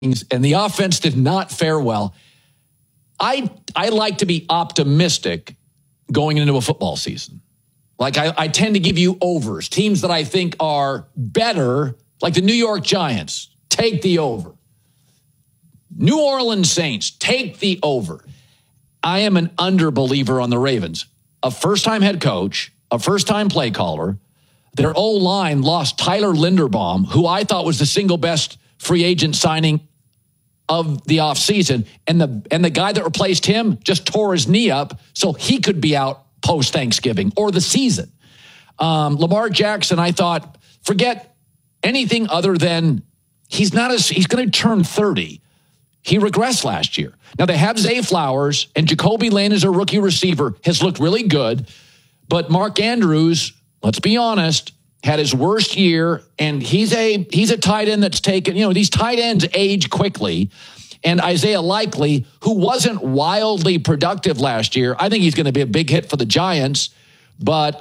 and the offense did not fare well. I like to be optimistic going into a football season. Like I tend to give you overs. Teams that I think are better, like the New York Giants, take the over. New Orleans Saints, take the over. I am an underbeliever on the Ravens. A first-time head coach, a first-time play caller. Their O-line lost Tyler Linderbaum, who I thought was the single best free agent signing of the offseason. And the guy that replaced him just tore his knee up, so he could be out post-Thanksgiving or the season. Lamar Jackson, I thought, forget anything other than he's going to turn 30. He regressed last year. Now, they have Zay Flowers, and Jacoby Lane as a rookie receiver has looked really good. But Mark Andrews, let's be honest, had his worst year, and he's a tight end that's taken, these tight ends age quickly. And Isaiah Likely, who wasn't wildly productive last year, I think he's going to be a big hit for the Giants. But,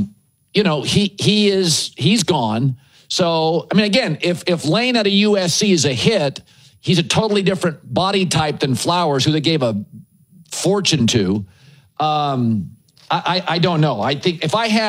he's gone. So, I mean, again, if Lane at a USC is a hit, he's a totally different body type than Flowers, who they gave a fortune to. I don't know. I think if I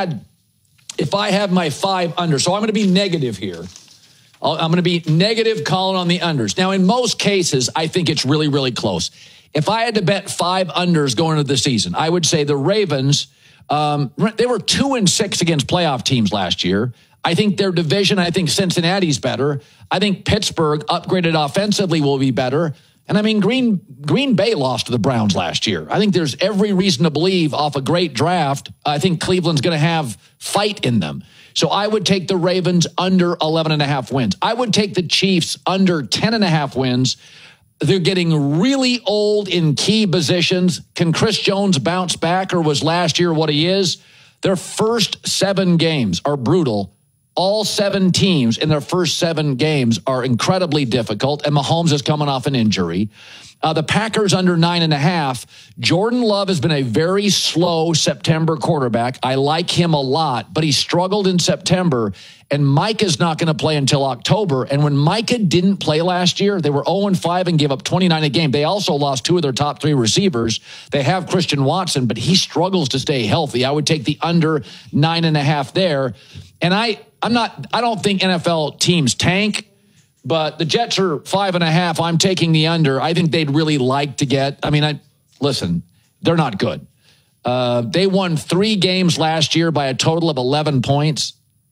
have my 5 under, so I'm going to be negative here. I'm going to be negative calling on the unders. Now, in most cases, I think it's really, really close. If I had to bet 5 unders going into the season, I would say the Ravens, they were 2-6 against playoff teams last year. I think their division, I think Cincinnati's better. I think Pittsburgh, upgraded offensively, will be better. And I mean, Green Bay lost to the Browns last year. I think there's every reason to believe off a great draft, I think Cleveland's going to have fight in them. So I would take the Ravens under 11.5 wins. I would take the Chiefs under 10.5 wins. They're getting really old in key positions. Can Chris Jones bounce back, or was last year what he is? Their first 7 games are brutal. All 7 teams in their first 7 games are incredibly difficult, and Mahomes is coming off an injury. The Packers under 9.5. Jordan Love has been a very slow September quarterback. I like him a lot, but he struggled in September, and Micah's not going to play until October. And when Micah didn't play last year, they were 0-5 and gave up 29 a game. They also lost 2 of their top 3 receivers. They have Christian Watson, but he struggles to stay healthy. I would take the under 9.5 there. And I don't think NFL teams tank, but the Jets are 5.5. I'm taking the under. I think they'd really like to get, listen, they're not good. They won 3 games last year by a total of 11 points.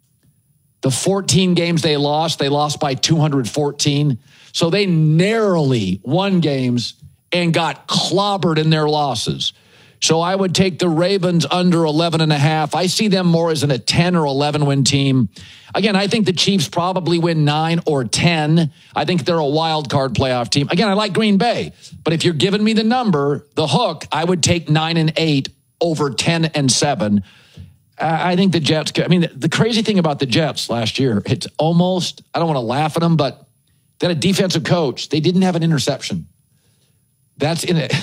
The 14 games they lost by 214. So they narrowly won games and got clobbered in their losses. So I would take the Ravens under 11.5. I see them more as a 10 or 11 win team. Again, I think the Chiefs probably win 9 or 10. I think they're a wild card playoff team. Again, I like Green Bay, but if you're giving me the number, the hook, I would take 9 and 8 over 10 and 7. I think the Jets, the crazy thing about the Jets last year, it's almost, I don't want to laugh at them, but they had a defensive coach. They didn't have an interception. That's in it.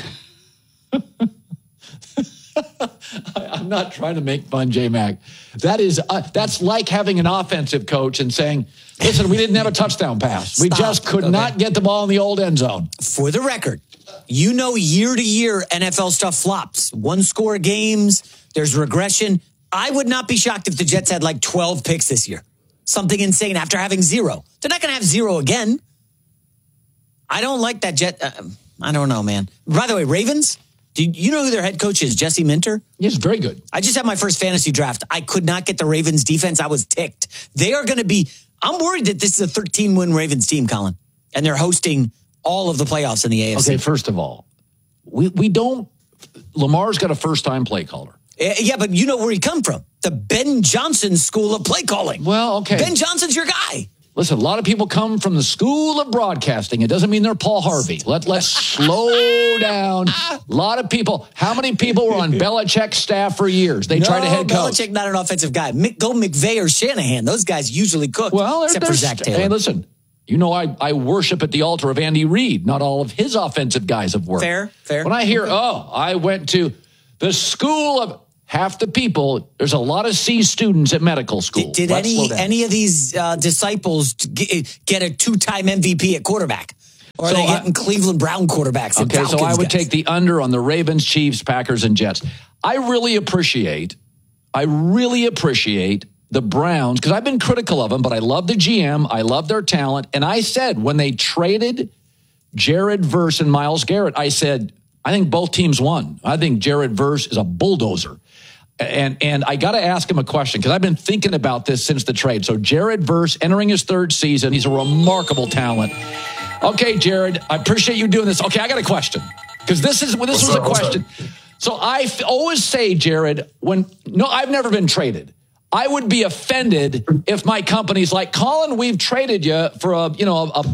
I'm not trying to make fun, J-Mac. That's like having an offensive coach and saying, listen, we didn't have a touchdown pass. We just could not get the ball in the old end zone. For the record, year to year, NFL stuff flops. 1-score games, there's regression. I would not be shocked if the Jets had like 12 picks this year. Something insane after having 0. They're not going to have 0 again. I don't like that Jet. I don't know, man. By the way, Ravens, do you know who their head coach is? Jesse Minter? Yes, very good. I just had my first fantasy draft. I could not get the Ravens defense. I was ticked. They are going to be, I'm worried that this is a 13-win Ravens team, Colin. And they're hosting all of the playoffs in the AFC. Okay, first of all, we don't, Lamar's got a first-time play caller. Yeah, but you know where he come from. The Ben Johnson school of play calling. Well, okay. Ben Johnson's your guy. Listen, a lot of people come from the school of broadcasting. It doesn't mean they're Paul Harvey. Let's slow down. A lot of people. How many people were on Belichick's staff for years? They tried to head coach. Belichick, not an offensive guy. Go McVay or Shanahan. Those guys usually cook. Well, except for Zach Taylor. Hey, listen. I worship at the altar of Andy Reid. Not all of his offensive guys have worked. Fair. When I hear, I went to the school of... Half the people, there's a lot of C students at medical school. Did any of these disciples get a 2-time MVP at quarterback? Or are they getting Cleveland Brown quarterbacks? And okay, so I would guys? take the under on the Ravens, Chiefs, Packers, and Jets. I really appreciate the Browns, because I've been critical of them, but I love the GM. I love their talent. And I said, when they traded Jared Verse and Myles Garrett, I said, I think both teams won. I think Jared Verse is a bulldozer. And I got to ask him a question, because I've been thinking about this since the trade. So Jared Verse entering his third season. He's a remarkable talent. Okay, Jared, I appreciate you doing this. Okay, I got a question, because this was a question. So I always say, Jared, I've never been traded. I would be offended if my company's like, Colin, we've traded you for a